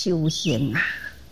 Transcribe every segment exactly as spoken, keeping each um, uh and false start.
修行啊，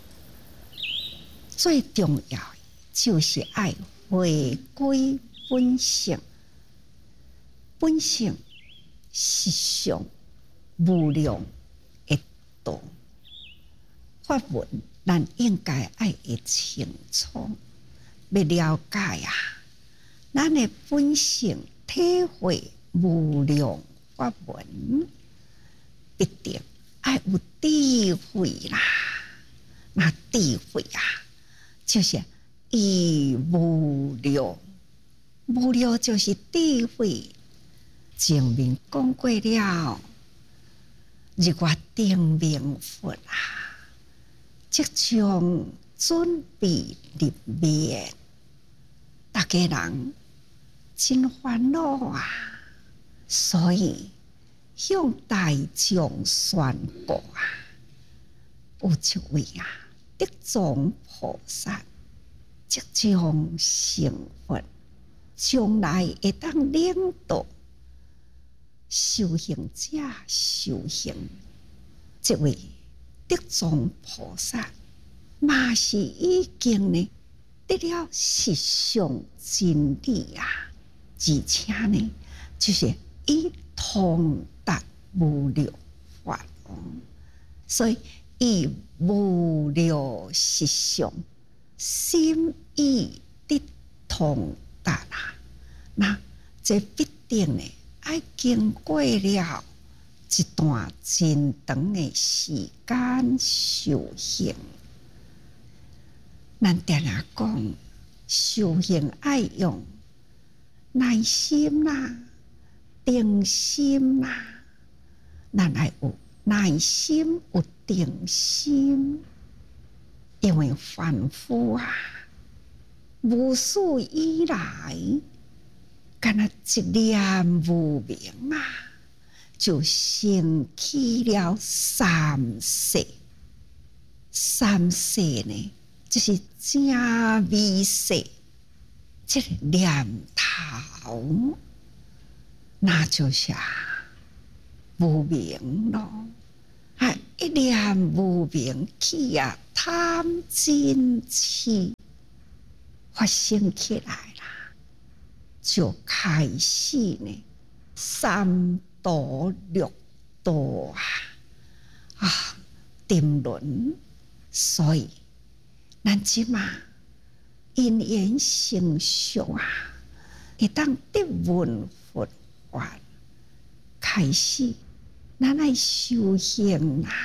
最重要的就是爱回归本性。本性是上无量的道，法文咱应该爱会清楚，要了解啊，咱的本性体会无量法文，必定爱有智慧啦。那智慧啊，就是以无量，无量就是智慧。前面讲过了，日月定明佛啊，即将准备入灭，大家人真烦恼啊，所以向大众宣布啊，有一位啊地藏菩萨即将成佛，将来会当领导修行者修行。这位地藏菩萨嘛是已经呢得了实相真理啊，而且呢就是已通达无量法哦，所以以无量实相心意的通达啦，那这必定呢要经过了一段真长的时间修行。咱定定讲修行要用耐心啦、定心啦，咱要有耐心、有定心，因为凡夫啊，无始以来，敢若一念无明啊，就升起了三世。三世呢，就是正微世，这个念头，那就是无明咯。啊，一念无明起啊，贪嗔痴发生起来啦，就开始呢三毒六道啊啊沉沦。所以咱即马因缘成熟啊，会当得闻佛法，开始咱来修行啦。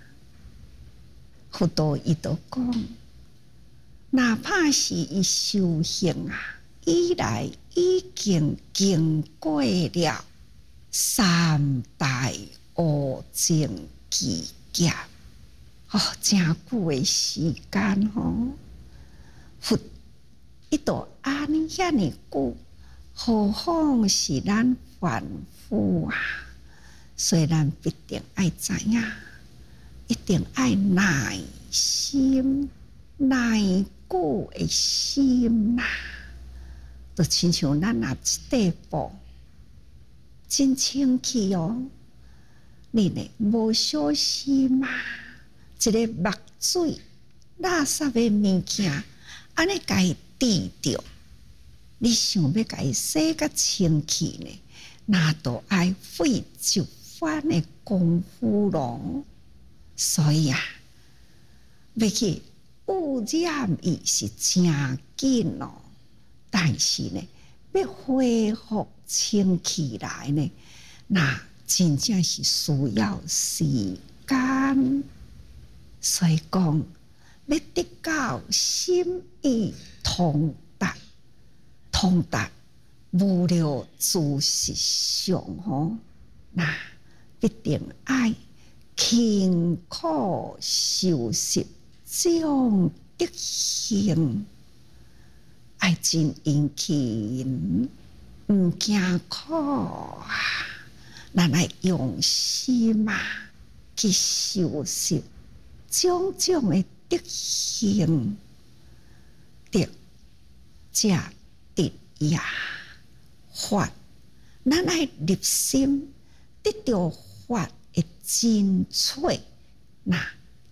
佛陀伊都讲，哪怕是伊修行啊，以来已经经过了三大恶境期劫。哦，真久的时间哦，佛伊都安尼遐尼久，何况是咱凡夫啊？所以咱必定爱知影，一定爱耐心、耐久的心啦。就亲像咱若一块布，真清气哦，你呢无小心啊？一个墨水、垃圾的物件，安尼甲伊滴着，你想要甲伊洗甲清气呢？那都爱费一番的功夫咯。所以啊，要去污染伊是真紧咯，但是呢，要恢复清气来呢，那真正是需要时间。所以讲，要得到心意通达，通达无量诸实相吼，那必定爱勤苦修习种德行，爱真殷勤，毋惊苦啊！咱来用心啊去修习。种种的德行，德则德呀法，咱爱入心，得到法的精粹，那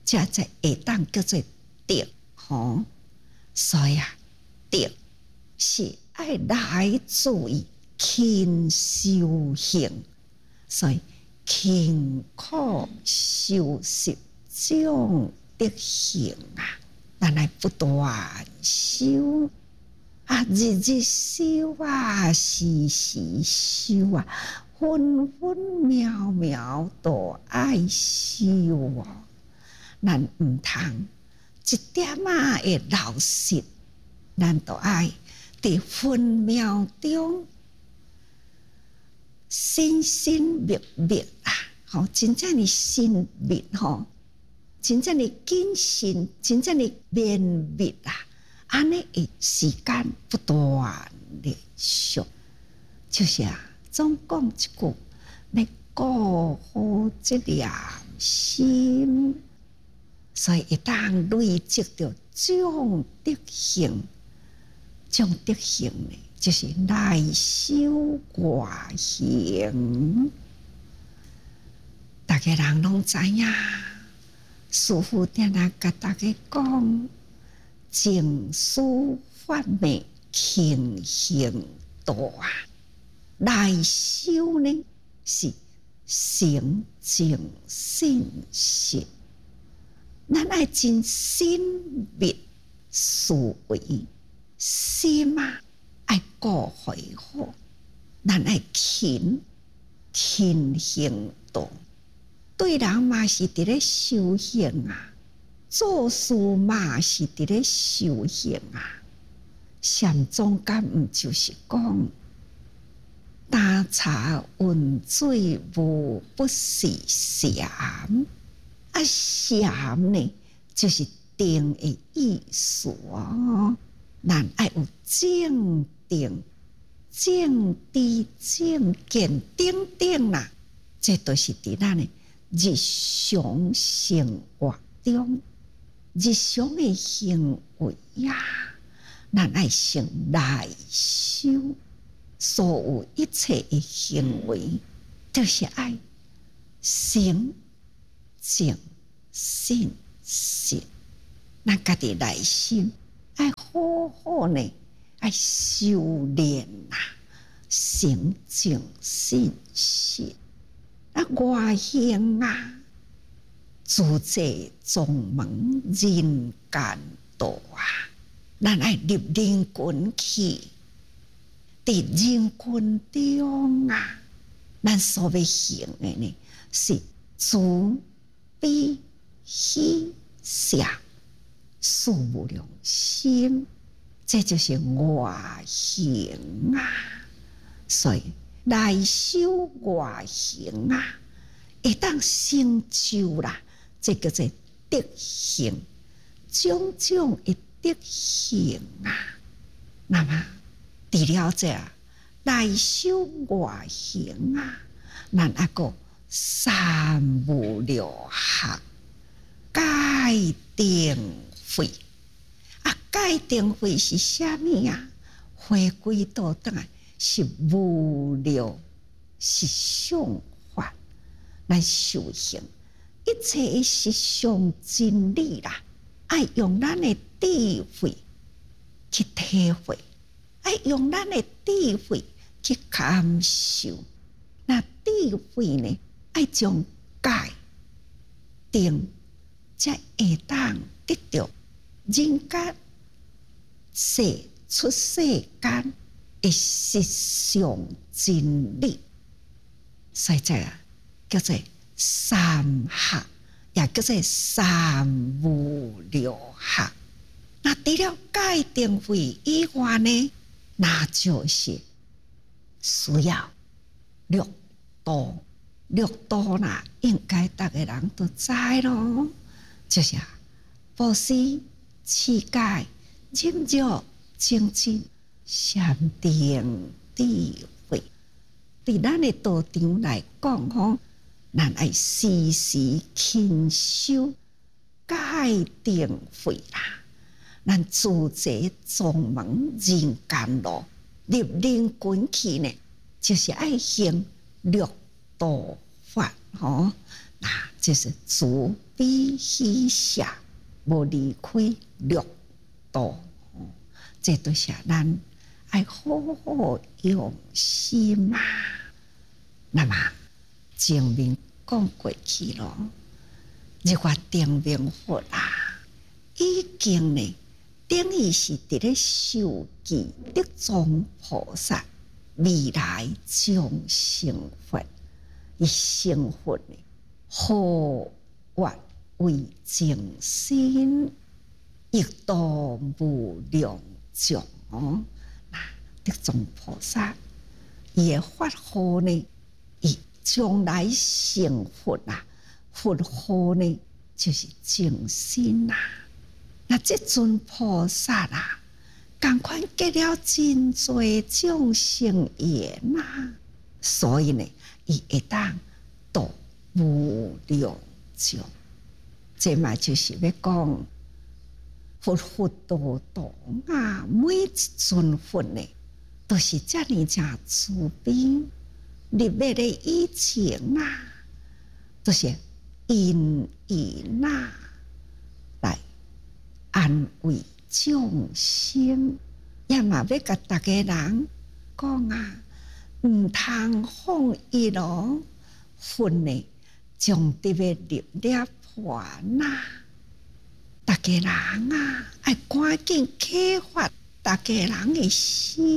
这才会当叫做德吼。所以啊，德是爱来自于勤修行，所以勤苦修习这种德行啊，咱来不断修啊，日日修啊，时时修啊，分分秒秒都爱修哦。咱唔通一点仔会流失，咱都爱伫分秒中心心灭灭啊！吼，真正的心灭吼，真正的谨慎，真正的绵密啊！安尼诶，时间不断的修，就是啊，总讲一句，要顾好这粒心，所以一旦累积到这种德行，这种德行呢，就是内修外行。大家人拢知影，师父定定甲大家讲，净思法昧，勤行道啊。内修呢是诚净信实，咱爱真心密思维，心啊爱顾回好，咱爱勤勤行道。对人嘛是伫咧修行啊，做事嘛是伫咧修行啊。禅宗敢毋就是讲，担茶温水无不是禅，啊禅呢就是定的意思哦。咱爱有正定、正知、正见等等啦，这都是伫咱的日常生活中，日常的行为呀，咱爱先内修，所有一切的行为，都是爱诚净信实。咱家己内心爱好好呢，爱修炼呐，诚净信实。啊，外行啊，自在宗门人间道啊，咱爱入人群去，伫人群中啊，咱所要行的呢是慈悲喜舍四无量心，这就是外行啊。所以内修外行啊，会当成就啦，这叫做德行，种种的德行啊。那么除了这内修外行啊，咱还个三无六学戒定慧啊，戒定慧是啥物啊？回归到倒来是无聊，是想法来修行，一切的实相真理啦，爱用咱的智慧去体会，爱用咱的智慧去感受。那智慧呢，爱将戒定，才会当得到人间世出世间的实相真理。所以这啊叫做三学，也叫做三无六学。那除了戒定慧以外呢，那就是需要六度。六度啦，应该大家人都知咯，就是啊，布施、持戒、忍辱、精进、禅定、智慧。伫咱的道场来讲吼，咱爱时时勤修戒定慧啦。咱自在宗门人间路，入人群去呢，就是爱行六度法吼，那就是慈悲喜舍，无离开六道。这都是咱爱好好用心啊。那么前面讲过去咯，日月定明佛啊，已经呢，等于是伫咧受记得宗菩萨未来将成佛，伊成佛呢，好愿为众生，亦度无量众。那得宗菩萨，伊的法号呢，伊将来成佛啊，佛号呢就是众生啊。那这尊菩萨啊，同款结了真多众生缘啊，所以呢，伊会当度无量众。这嘛就是要讲佛佛道道啊，每一尊佛呢，都是遮尔正慈悲。入灭的以前啊，都是因缘啊来安慰众生，也嘛要甲大家人讲啊，毋通放逸咯，佛呢将得要入涅盘啊！大家人啊，爱赶紧启发大家人的心。